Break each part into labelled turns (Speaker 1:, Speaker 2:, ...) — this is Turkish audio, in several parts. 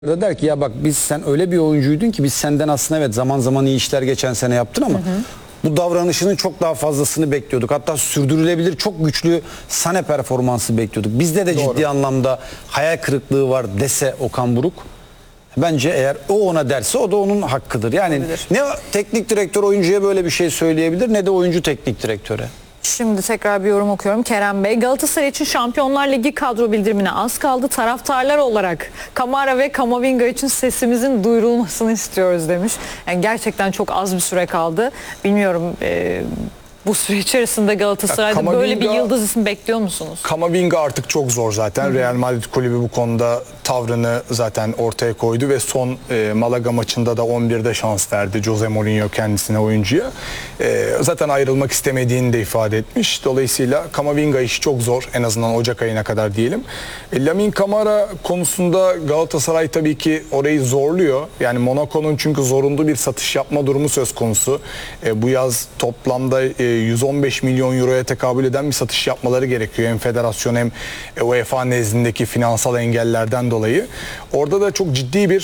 Speaker 1: da der ki ya bak biz sen öyle bir oyuncuydun ki biz senden aslında evet zaman zaman iyi işler geçen sene yaptın ama bu davranışının çok daha fazlasını bekliyorduk. Hatta sürdürülebilir çok güçlü Sané performansı bekliyorduk. Bizde de ciddi anlamda hayal kırıklığı var dese Okan Buruk. Bence eğer o ona derse o da onun hakkıdır. Yani
Speaker 2: Olabilir.
Speaker 1: ne teknik direktör oyuncuya böyle bir şey söyleyebilir ne de oyuncu teknik direktöre.
Speaker 2: Şimdi tekrar bir yorum okuyorum. Kerem Bey, Galatasaray için Şampiyonlar Ligi kadro bildirimine az kaldı. Taraftarlar olarak Kamara ve Kamavinga için sesimizin duyurulmasını istiyoruz demiş. Yani gerçekten çok az bir süre kaldı. Bilmiyorum bu süre içerisinde Galatasaray'da böyle bir yıldız isim bekliyor musunuz?
Speaker 3: Kamavinga artık çok zor zaten. Real Madrid kulübü bu konuda tavrını zaten ortaya koydu ve son Malaga maçında da 11'de şans verdi Jose Mourinho kendisine, oyuncuya. Zaten ayrılmak istemediğini de ifade etmiş. Dolayısıyla Kamavinga işi çok zor, en azından Ocak ayına kadar diyelim. Lamine Camara konusunda Galatasaray tabii ki orayı zorluyor. Yani Monaco'nun çünkü zorunlu bir satış yapma durumu söz konusu. Bu yaz toplamda 115 milyon euroya tekabül eden bir satış yapmaları gerekiyor. Hem federasyon hem UEFA nezdindeki finansal engellerden dolayı. Orada da çok ciddi bir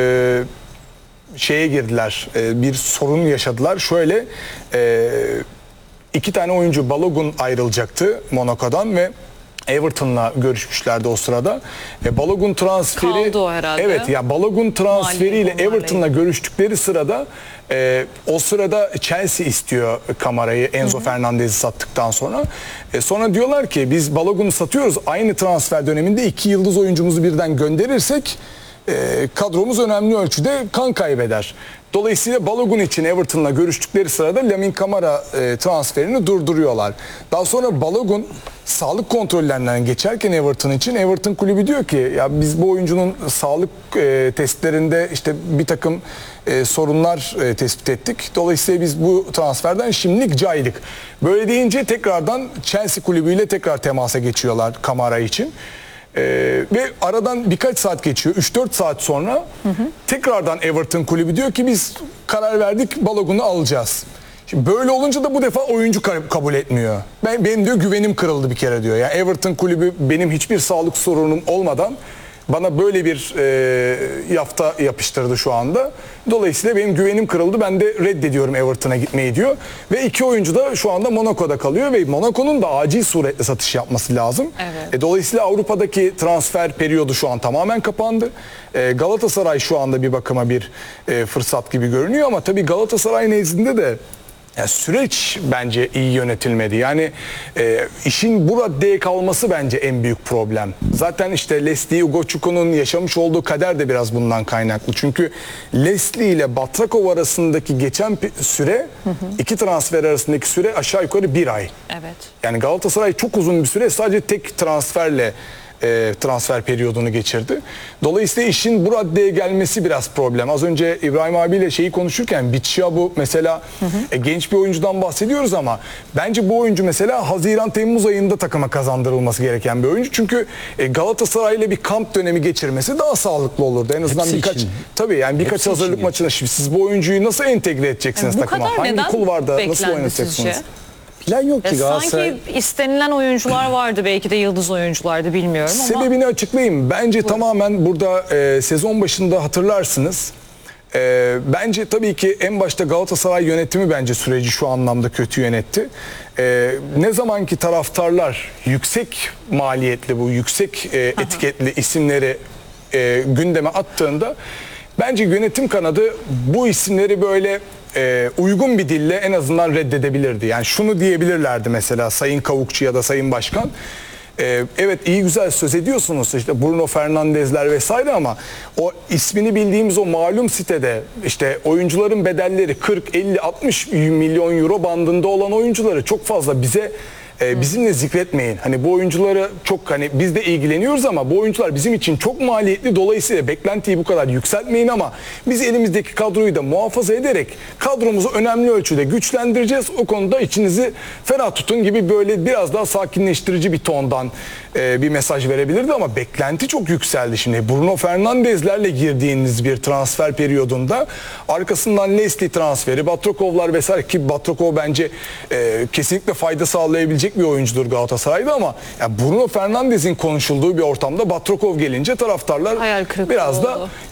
Speaker 3: şeye girdiler. Bir sorun yaşadılar. Şöyle iki tane oyuncu, Balogun ayrılacaktı Monaco'dan ve Everton'la görüşmüşlerdi o sırada. Balogun transferi
Speaker 2: kaldı o herhalde.
Speaker 3: Evet ya, Balogun transferiyle Everton'la görüştükleri sırada o sırada Chelsea istiyor Camara'yı, Enzo Fernandez'i sattıktan sonra. Sonra diyorlar ki biz Balogun'u satıyoruz. Aynı transfer döneminde iki yıldız oyuncumuzu birden gönderirsek kadromuz önemli ölçüde kan kaybeder. Dolayısıyla Balogun için Everton'la görüştükleri sırada Lamine Camara transferini durduruyorlar. Daha sonra Balogun sağlık kontrollerinden geçerken Everton için, Everton kulübü diyor ki ya biz bu oyuncunun sağlık testlerinde işte bir takım sorunlar tespit ettik. Dolayısıyla biz bu transferden şimdilik caydık. Böyle deyince tekrardan Chelsea kulübüyle tekrar temasa geçiyorlar Camara için. Ve aradan birkaç saat geçiyor. 3-4 saat sonra tekrardan Everton kulübü diyor ki biz karar verdik, Balogun'u alacağız. Şimdi böyle olunca da bu defa oyuncu kabul etmiyor. Benim diyor güvenim kırıldı bir kere diyor. Yani Everton kulübü benim hiçbir sağlık sorunum olmadan bana böyle bir yafta yapıştırdı şu anda. Dolayısıyla benim güvenim kırıldı. Ben de reddediyorum Everton'a gitmeyi diyor. Ve iki oyuncu da şu anda Monaco'da kalıyor ve Monaco'nun da acil suretle satış yapması lazım.
Speaker 2: Evet.
Speaker 3: Dolayısıyla Avrupa'daki transfer periyodu şu an tamamen kapandı. Galatasaray şu anda bir bakıma bir fırsat gibi görünüyor ama tabii Galatasaray nezdinde de ya süreç bence iyi yönetilmedi. Yani işin bu raddeye kalması bence en büyük problem. Zaten işte Leslie Ugochukwu yaşamış olduğu kader de biraz bundan kaynaklı. Çünkü Leslie ile Batrakov arasındaki geçen süre, iki transfer arasındaki süre aşağı yukarı bir ay.
Speaker 2: Evet.
Speaker 3: Yani Galatasaray çok uzun bir süre sadece tek transferle transfer periyodunu geçirdi. Dolayısıyla işin bu raddeye gelmesi biraz problem. Az önce İbrahim abiyle şeyi konuşurken Bichia bu mesela genç bir oyuncudan bahsediyoruz ama bence bu oyuncu mesela Haziran-Temmuz ayında takıma kazandırılması gereken bir oyuncu. Çünkü Galatasaray ile bir kamp dönemi geçirmesi daha sağlıklı olurdu. En azından
Speaker 1: Hepsi
Speaker 3: birkaç
Speaker 1: için.
Speaker 3: tabii yani birkaç
Speaker 1: Hepsi
Speaker 3: hazırlık
Speaker 1: için
Speaker 3: maçına siz bu oyuncuyu nasıl entegre edeceksiniz
Speaker 2: Yani bu
Speaker 3: takıma?
Speaker 2: kadar
Speaker 3: Hangi
Speaker 2: neden
Speaker 3: kulvarda nasıl
Speaker 2: beklendi
Speaker 3: oynatacaksınız?
Speaker 2: sizce?
Speaker 1: Plan yok ki Galatasaray.
Speaker 2: Sanki istenilen oyuncular vardı, belki de yıldız oyunculardı, bilmiyorum ama.
Speaker 3: Sebebini açıklayayım. Bence tamamen burada sezon başında hatırlarsınız. Bence tabii ki en başta Galatasaray yönetimi bence süreci şu anlamda kötü yönetti. Ne zamanki taraftarlar yüksek maliyetli, bu yüksek etiketli isimleri gündeme attığında bence yönetim kanadı bu isimleri böyle uygun bir dille en azından reddedebilirdi. Yani şunu diyebilirlerdi mesela Sayın Kavukçu ya da Sayın Başkan. Evet iyi güzel söz ediyorsunuz işte Bruno Fernandes'ler vesaire ama o ismini bildiğimiz o malum sitede işte oyuncuların bedelleri 40, 50, 60 milyon euro bandında olan oyuncuları çok fazla bizimle zikretmeyin. Hani bu oyuncuları çok biz de ilgileniyoruz ama bu oyuncular bizim için çok maliyetli. Dolayısıyla beklentiyi bu kadar yükseltmeyin ama biz elimizdeki kadroyu da muhafaza ederek kadromuzu önemli ölçüde güçlendireceğiz. O konuda içinizi ferah tutun gibi böyle biraz daha sakinleştirici bir tondan bir mesaj verebilirdi ama beklenti çok yükseldi şimdi. Bruno Fernandes'lerle girdiğiniz bir transfer periyodunda arkasından Leslie transferi, Batrakovlar vesaire ki Batrakov bence kesinlikle fayda sağlayabilecek gelecek bir oyuncudur Galatasaray'da ama yani Bruno Fernandes'in konuşulduğu bir ortamda Batrokov gelince taraftarlar
Speaker 2: Hayal kırıklığı
Speaker 3: biraz da
Speaker 2: oldu.